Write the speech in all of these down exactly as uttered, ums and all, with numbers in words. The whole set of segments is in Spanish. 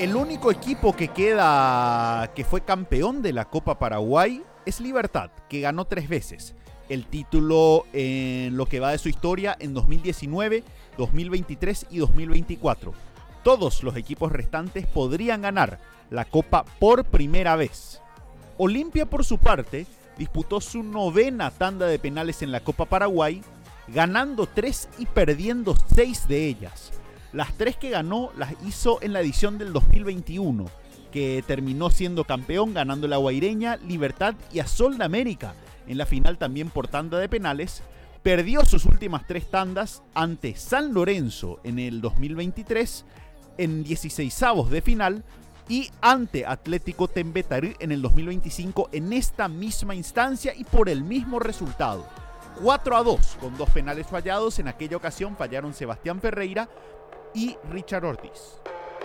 El único equipo que queda, que fue campeón de la Copa Paraguay, es Libertad, que ganó tres veces el título en lo que va de su historia en dos mil diecinueve, dos mil veintitrés y dos mil veinticuatro. Todos los equipos restantes podrían ganar la Copa por primera vez. Olimpia, por su parte, disputó su novena tanda de penales en la Copa Paraguay, ganando tres y perdiendo seis de ellas. Las tres que ganó las hizo en la edición del dos mil veintiuno, que terminó siendo campeón ganando la Guaireña, Libertad y a Sol de América en la final también por tanda de penales. Perdió sus últimas tres tandas ante San Lorenzo en el dos mil veintitrés en dieciseisavos de final y ante Atlético Tembetarí en el dos mil veinticinco en esta misma instancia y por el mismo resultado. cuatro a dos con dos penales fallados. En aquella ocasión fallaron Sebastián Ferreira y Richard Ortiz.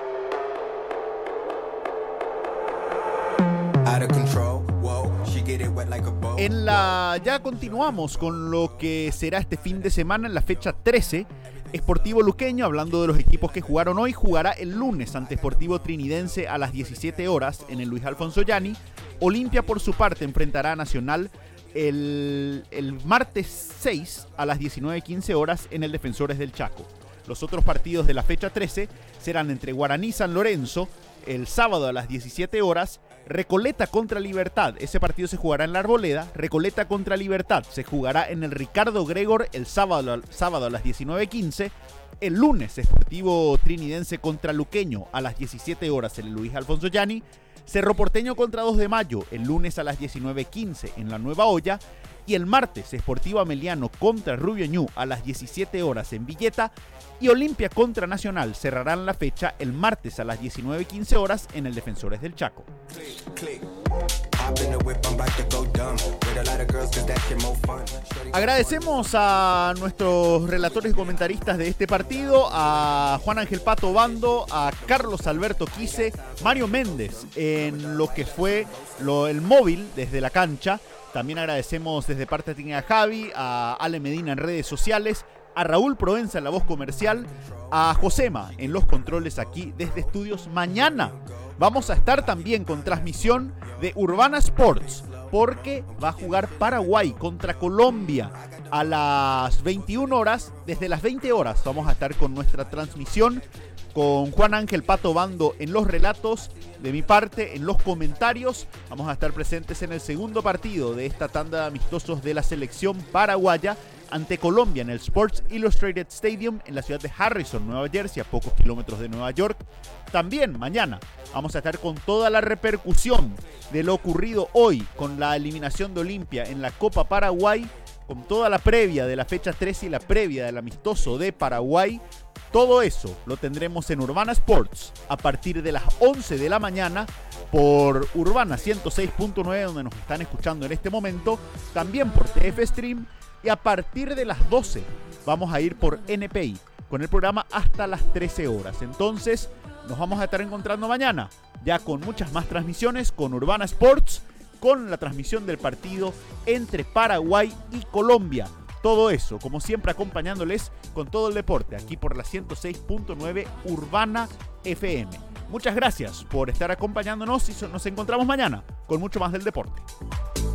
En la ya continuamos con lo que será este fin de semana en la fecha trece. Sportivo Luqueño, hablando de los equipos que jugaron hoy, jugará el lunes ante Sportivo Trinidense a las diecisiete horas en el Luis Alfonso Llani. Olimpia, por su parte, enfrentará a Nacional el, el martes seis a las diecinueve quince horas en el Defensores del Chaco. Los otros partidos de la fecha trece serán entre Guaraní y San Lorenzo el sábado a las diecisiete horas, Recoleta contra Libertad, ese partido se jugará en la Arboleda. Recoleta contra Libertad se jugará en el Ricardo Gregor el sábado, sábado a las diecinueve quince. El lunes, Sportivo Trinidense contra Luqueño a las diecisiete horas en el Luis Alfonso Llani. Cerro Porteño contra dos de mayo el lunes a las diecinueve quince en la Nueva Olla. Y el martes, Sportivo Ameliano contra Rubio Ñu a las diecisiete horas en Villeta. Y Olimpia contra Nacional cerrarán la fecha el martes a las diecinueve quince horas en el Defensores del Chaco. Agradecemos a nuestros relatores y comentaristas de este partido, a Juan Ángel Pato Bando, a Carlos Alberto Quise, Mario Méndez en lo que fue lo, el móvil desde la cancha. También agradecemos desde parte de a Javi, a Ale Medina en redes sociales, a Raúl Provenza en la voz comercial, a Josema en los controles aquí desde estudios. Mañana vamos a estar también con transmisión de Urbana Sports, porque va a jugar Paraguay contra Colombia a las veintiuna horas. Desde las veinte horas vamos a estar con nuestra transmisión, con Juan Ángel Pato Bando en los relatos, de mi parte en los comentarios. Vamos a estar presentes en el segundo partido de esta tanda de amistosos de la selección paraguaya ante Colombia en el Sports Illustrated Stadium en la ciudad de Harrison, Nueva Jersey, a pocos kilómetros de Nueva York. También mañana vamos a estar con toda la repercusión de lo ocurrido hoy con la eliminación de Olimpia en la Copa Paraguay, con toda la previa de la fecha trece y la previa del amistoso de Paraguay. Todo eso lo tendremos en Urbana Sports a partir de las once de la mañana por Urbana ciento seis punto nueve, donde nos están escuchando en este momento, también por T F Stream, y a partir de las doce vamos a ir por N P I con el programa hasta las trece horas. Entonces nos vamos a estar encontrando mañana ya con muchas más transmisiones, con Urbana Sports, con la transmisión del partido entre Paraguay y Colombia. Todo eso, como siempre, acompañándoles con todo el deporte aquí por la ciento seis punto nueve Urbana F M. Muchas gracias por estar acompañándonos y nos encontramos mañana con mucho más del deporte.